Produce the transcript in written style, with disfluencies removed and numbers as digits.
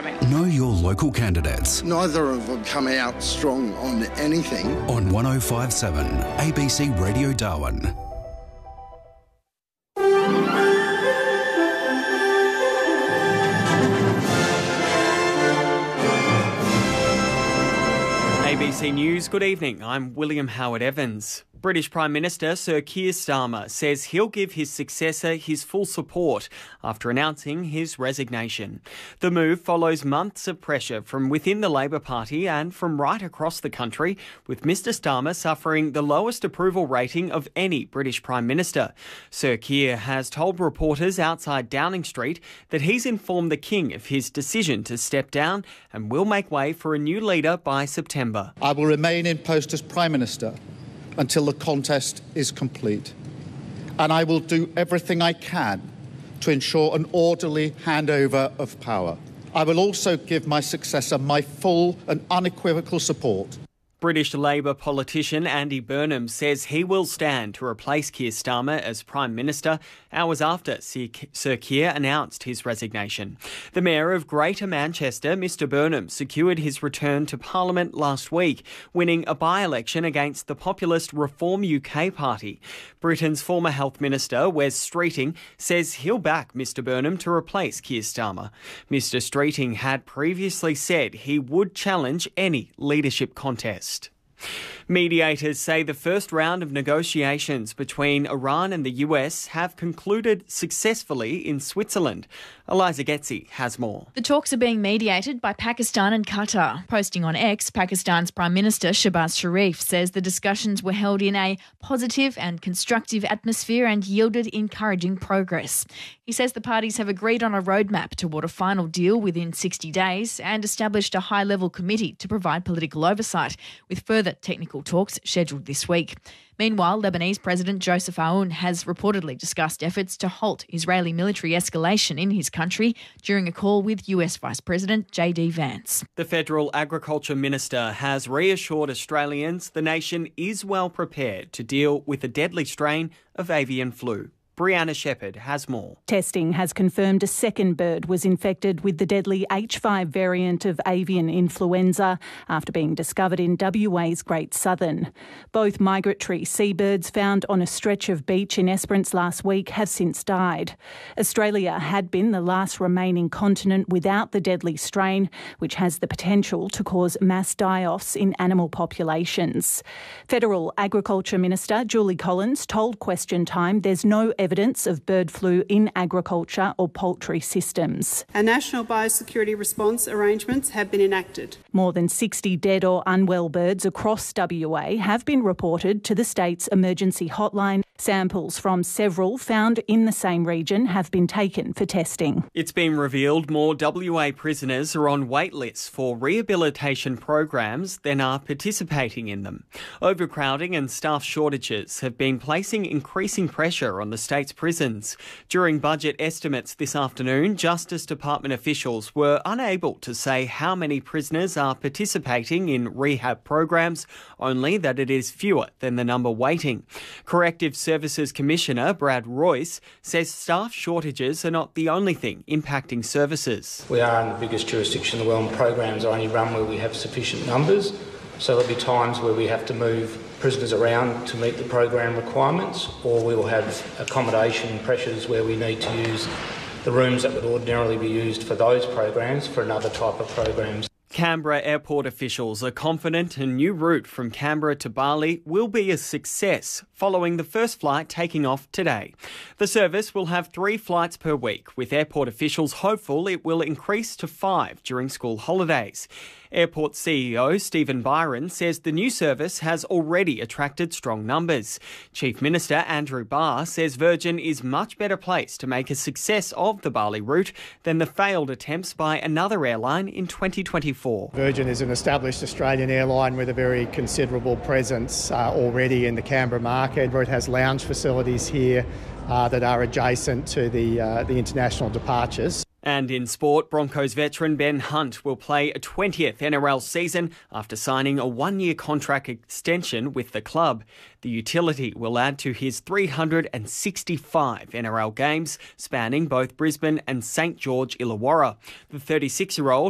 environment. Know your local candidates. Neither of them come out strong on anything. On 1057 ABC Radio Darwin. ABC News, good evening. I'm William Howard Evans. British Prime Minister Sir Keir Starmer says he'll give his successor his full support after announcing his resignation. The move follows months of pressure from within the Labor Party and from right across the country, with Mr Starmer suffering the lowest approval rating of any British Prime Minister. Sir Keir has told reporters outside Downing Street that he's informed the King of his decision to step down and will make way for a new leader by September. I will remain in post as Prime Minister until the contest is complete. And I will do everything I can to ensure an orderly handover of power. I will also give my successor my full and unequivocal support. British Labor politician Andy Burnham says he will stand to replace Keir Starmer as Prime Minister hours after Sir Keir announced his resignation. The Mayor of Greater Manchester, Mr Burnham, secured his return to Parliament last week, winning a by-election against the populist Reform UK Party. Britain's former Health Minister, Wes Streeting, says he'll back Mr Burnham to replace Keir Starmer. Mr Streeting had previously said he would challenge any leadership contest. Mediators say the first round of negotiations between Iran and the US have concluded successfully in Switzerland. Eliza Getzi has more. The talks are being mediated by Pakistan and Qatar. Posting on X, Pakistan's Prime Minister Shehbaz Sharif says the discussions were held in a positive and constructive atmosphere and yielded encouraging progress. He says the parties have agreed on a roadmap toward a final deal within 60 days and established a high-level committee to provide political oversight, with further technical talks scheduled this week. Meanwhile, Lebanese President Joseph Aoun has reportedly discussed efforts to halt Israeli military escalation in his country during a call with US Vice President J.D. Vance. The Federal Agriculture Minister has reassured Australians the nation is well prepared to deal with a deadly strain of avian flu. Brianna Shepherd has more. Testing has confirmed a second bird was infected with the deadly H5 variant of avian influenza after being discovered in WA's Great Southern. Both migratory seabirds found on a stretch of beach in Esperance last week have since died. Australia had been the last remaining continent without the deadly strain, which has the potential to cause mass die-offs in animal populations. Federal Agriculture Minister Julie Collins told Question Time there's no evidence of bird flu in agriculture or poultry systems. Our national biosecurity response arrangements have been enacted. More than 60 dead or unwell birds across WA have been reported to the state's emergency hotline. Samples from several found in the same region have been taken for testing. It's been revealed more WA prisoners are on wait lists for rehabilitation programs than are participating in them. Overcrowding and staff shortages have been placing increasing pressure on the state's prisons. During budget estimates this afternoon, Justice Department officials were unable to say how many prisoners are participating in rehab programs, only that it is fewer than the number waiting. Corrective Services Commissioner Brad Royce says staff shortages are not the only thing impacting services. We are in the biggest jurisdiction in the world, and programs are only run where we have sufficient numbers, so there'll be times where we have to move prisoners around to meet the program requirements, or we will have accommodation pressures where we need to use the rooms that would ordinarily be used for those programs for another type of programs. Canberra airport officials are confident a new route from Canberra to Bali will be a success following the first flight taking off today. The service will have 3 flights per week, with airport officials hopeful it will increase to 5 during school holidays. Airport CEO Stephen Byron says the new service has already attracted strong numbers. Chief Minister Andrew Barr says Virgin is much better placed to make a success of the Bali route than the failed attempts by another airline in 2024. Virgin is an established Australian airline with a very considerable presence already in the Canberra market, where it has lounge facilities here that are adjacent to the international departures. And in sport, Broncos veteran Ben Hunt will play a 20th NRL season after signing a 1-year contract extension with the club. The utility will add to his 365 NRL games, spanning both Brisbane and St George Illawarra. The 36-year-old